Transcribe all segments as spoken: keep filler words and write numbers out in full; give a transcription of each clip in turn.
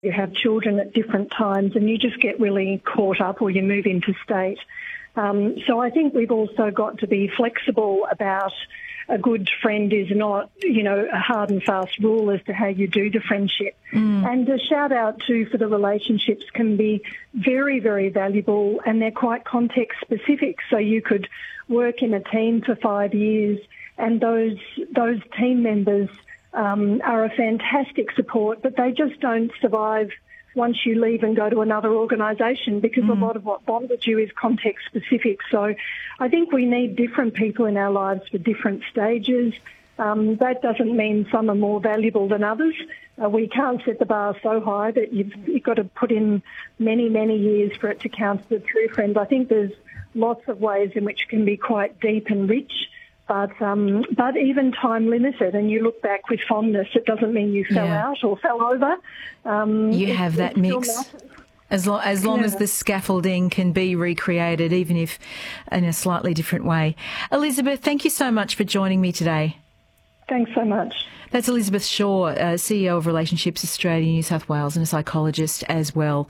You have children at different times and you just get really caught up, or you move interstate. Um, so I think we've also got to be flexible about a good friend is not, you know, a hard and fast rule as to how you do the friendship. Mm. And a shout out too for the relationships can be very, very valuable, and they're quite context specific. So you could work in a team for five years and those those team members um, are a fantastic support, but they just don't survive once you leave and go to another organisation, because mm. a lot of what bonded you is context specific. So I think we need different people in our lives for different stages. Um, that doesn't mean some are more valuable than others. Uh, we can't set the bar so high that you've, you've got to put in many, many years for it to count as a true friend. I think there's lots of ways in which it can be quite deep and rich, but um, but even time limited, and you look back with fondness, it doesn't mean you fell yeah. out or fell over. Um, you it, have that mix. As, lo- as long yeah. as the scaffolding can be recreated, even if in a slightly different way. Elizabeth, thank you so much for joining me today. Thanks so much. That's Elizabeth Shaw, uh, C E O of Relationships Australia, New South Wales, and a psychologist as well.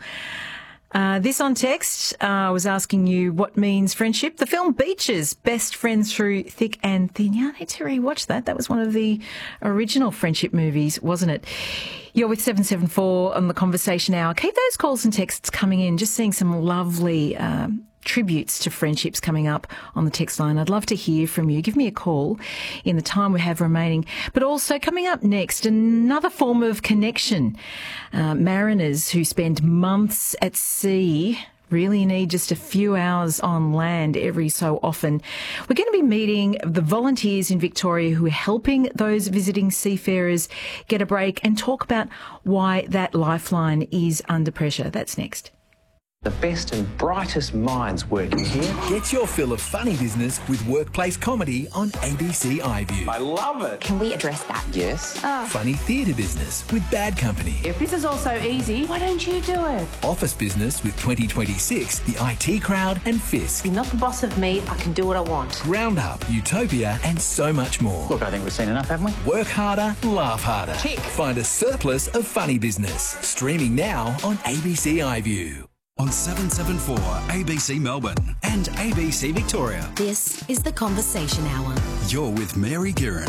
Uh, this on text, I uh, was asking you what means friendship. The film Beaches, best friends through thick and thin. Yeah, I need to rewatch that. That was one of the original friendship movies, wasn't it? You're with seven seven four on the Conversation Hour. Keep those calls and texts coming in. Just seeing some lovely um, tributes to friendships coming up on the text line. I'd love to hear from you. Give me a call in the time we have remaining. But also coming up next, another form of connection. Uh, mariners who spend months at sea really need just a few hours on land every so often. We're going to be meeting the volunteers in Victoria who are helping those visiting seafarers get a break and talk about why that lifeline is under pressure. That's next. The best and brightest minds working here. Get your fill of funny business with workplace comedy on A B C iView. I love it. Can we address that? Yes. Oh. Funny theatre business with Bad Company. If this is all so easy, why don't you do it? Office business with twenty twenty-six, the I T Crowd and Fisk. You're not the boss of me. I can do what I want. Roundup, Utopia and so much more. Look, I think we've seen enough, haven't we? Work harder, laugh harder. Tick. Find a surplus of funny business. Streaming now on A B C iView. On seven seven four A B C Melbourne and A B C Victoria. This is The Conversation Hour. You're with Mary Guerin.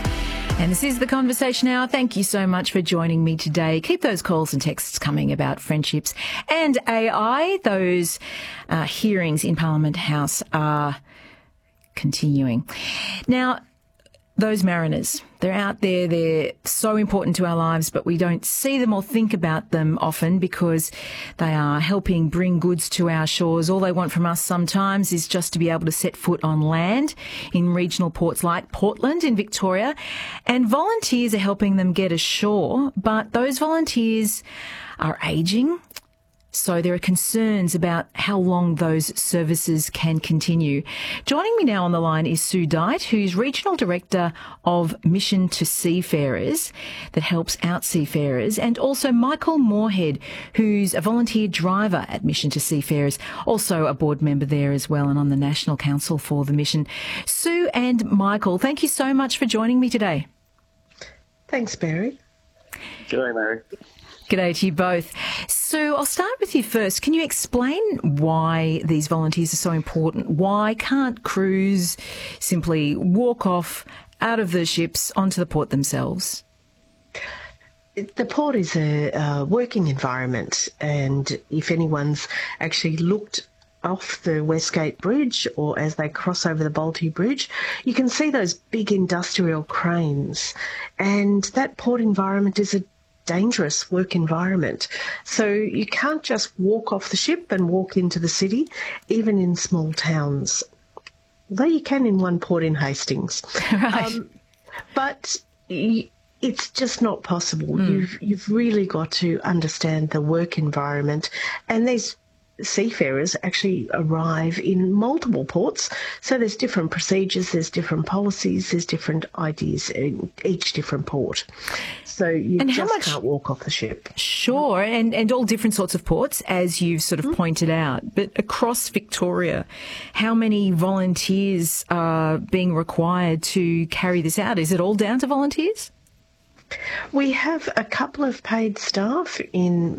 And this is The Conversation Hour. Thank you so much for joining me today. Keep those calls and texts coming about friendships and A I. Those uh, hearings in Parliament House are continuing. Now, those mariners, they're out there, they're so important to our lives, but we don't see them or think about them often because they are helping bring goods to our shores. All they want from us sometimes is just to be able to set foot on land in regional ports like Portland in Victoria. And volunteers are helping them get ashore, but those volunteers are ageing. So there are concerns about how long those services can continue. Joining me now on the line is Sue Dyte, who's Regional Director of Mission to Seafarers that helps out seafarers, and also Michael Moorhead, who's a volunteer driver at Mission to Seafarers, also a board member there as well and on the National Council for the Mission. Sue and Michael, thank you so much for joining me today. Thanks, Mary. G'day, Mary. G'day to you both. Sue, I'll start with you first. Can you explain why these volunteers are so important? Why can't crews simply walk off out of the ships onto the port themselves? The port is a uh, working environment, and if anyone's actually looked off the Westgate Bridge or as they cross over the Bolte Bridge, you can see those big industrial cranes, and that port environment is a dangerous work environment. So you can't just walk off the ship and walk into the city, even in small towns. Though you can in one port in Hastings. Right. Um, but y- it's just not possible. Mm. You've, you've really got to understand the work environment. And these seafarers actually arrive in multiple ports, so there's different procedures, there's different policies, there's different ideas in each different port. So you and just how much, can't walk off the ship. Sure, and, and all different sorts of ports, as you've sort of mm. pointed out. But across Victoria, how many volunteers are being required to carry this out? Is it all down to volunteers? We have a couple of paid staff in